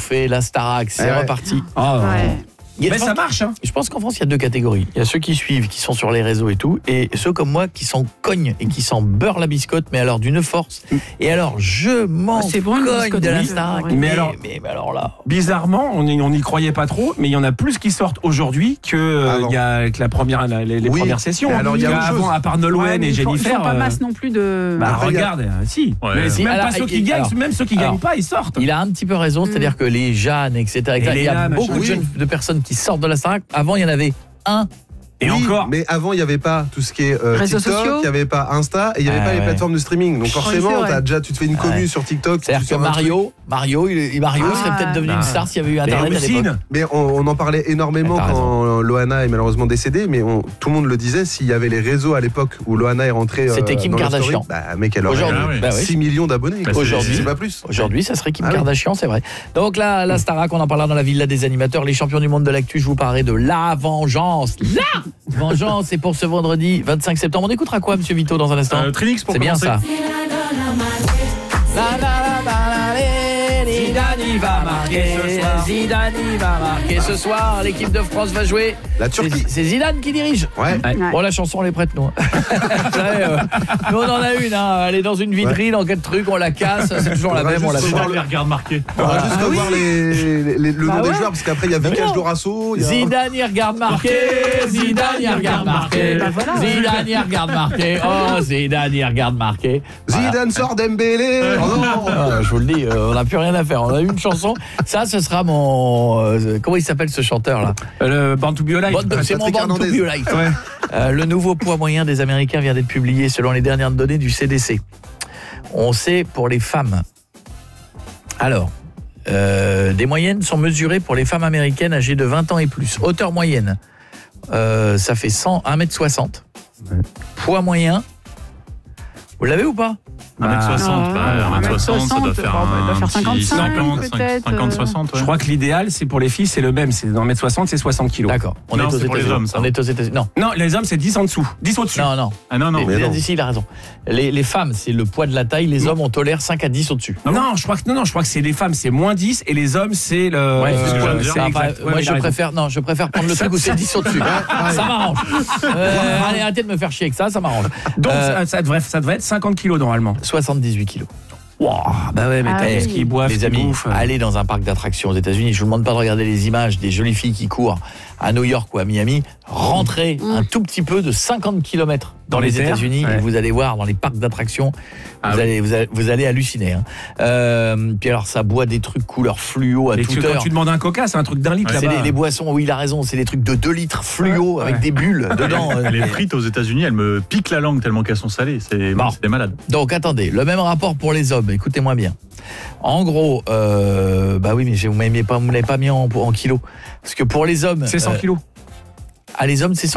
refait la Starac, c'est reparti. Mais ça marche, hein. Je pense qu'en France, il y a deux catégories. Il y a ceux qui suivent, qui sont sur les réseaux et tout, et ceux comme moi qui s'en cognent et qui s'en beurrent la biscotte, mais alors d'une force. Et alors, je m'en cogne de la Starac. Mais alors là... Bizarrement, on n'y croyait pas trop, mais il y en a plus qui sortent aujourd'hui que la première, les premières sessions. Alors, il y a avant, à part Nolwenn et Jennifer. Ils font pas masse non plus de... Bah regarde, si. Mais c'est même pas ceux qui gagnent, même ceux qui gagnent pas, ils sortent. Il a un petit peu raison, c'est-à-dire que les Jeanne, etc. Il y a beaucoup de personnes qui sortent de la Starac. Avant, il y en avait un. Et encore. Mais avant, il n'y avait pas tout ce qui est TikTok, il n'y avait pas Insta et il n'y avait pas les plateformes de streaming. Donc forcément, tu te fais une commu sur TikTok. C'est-à-dire que Mario, il serait peut-être devenu une star s'il y avait eu Internet à l'époque. Mais on en parlait énormément quand Loana est malheureusement décédée, mais tout le monde le disait, s'il y avait les réseaux à l'époque où Loana est rentrée c'était Kim Kardashian. Mec, elle aurait 6 millions d'abonnés. Aujourd'hui, c'est pas plus. Aujourd'hui, ça serait Kim Kardashian, c'est vrai. Donc là, la Starac, on en parlera dans la villa des animateurs. Les champions du monde de l'actu, je vous parlerai de La Vengeance. La Vengeance, c'est pour ce vendredi 25 septembre. On écoutera quoi, monsieur Vito, dans un instant? Trinix pour commencer. C'est bien ça. Zidane va marquer ce soir. L'équipe de France va jouer. La Turquie. C'est Zidane qui dirige. Bon, la chanson, on les prête, nous. Nous, on en a une. Elle est dans une vitrine, en 4 trucs, on la casse. C'est toujours la même. On la voir les regards marqués. On va juste revoir le nom des joueurs, parce qu'après, il y a Vicage Dorasso. Zidane, il regarde marqué. Zidane, il regarde marqué. Zidane, il regarde marqué. Oh, Zidane, il regarde marqué. Zidane sort Dembélé. Je vous le dis, on n'a plus rien à faire. On a une chanson. Ça, ce sera mon... comment il s'appelle ce chanteur là? Le Born to Be Alive. C'est mon Born to Be Alive. Le nouveau poids moyen des Américains vient d'être publié selon les dernières données du CDC. On sait pour les femmes. Alors, des moyennes sont mesurées pour les femmes américaines âgées de 20 ans et plus. Hauteur moyenne, ça fait 1m60. Poids moyen, vous l'avez ou pas? 1m60, ça doit faire 50-60. Je crois que l'idéal, c'est pour les filles, c'est le même. C'est dans 1m60, c'est 60 kilos. D'accord. On est pour les hommes, ça. On est aux États-Unis. Non, les hommes, c'est 10 en dessous. 10 au-dessus. Non. Non. Ici, il a raison. Les femmes, c'est le poids de la taille. Les hommes, on tolère 5 à 10 au-dessus. Non, je crois que c'est les femmes, c'est moins 10 et les hommes, c'est le... moi, je préfère prendre le truc où c'est 10 au-dessus. Ça m'arrange. Allez, arrêtez de me faire chier avec ça m'arrange. Donc, ça devrait être 50 kilos normalement. 78 kilos. Wow, bah ouais, mais ce qu'ils boivent, les amis, allez dans un parc d'attractions aux États-Unis. Je vous demande pas de regarder les images des jolies filles qui courent à New York ou à Miami. Rentrez un tout petit peu de 50 km dans les États-Unis et vous allez voir dans les parcs d'attractions, vous allez halluciner. Puis alors ça boit des trucs couleur fluo à toute heure. Quand tu demandes un coca, c'est un truc d'1 litre là-bas. C'est les boissons, oui, il a raison, c'est des trucs de 2 litres fluo avec des bulles dedans. Les frites aux États-Unis, elles me piquent la langue tellement qu'elles sont salées. C'est des malades. Donc attendez, le même rapport pour les hommes, écoutez-moi bien. En gros, bah oui, mais vous ne l'avez pas mis en kilos. Parce que pour les hommes... C'est 100 kilos. Les hommes, c'est 100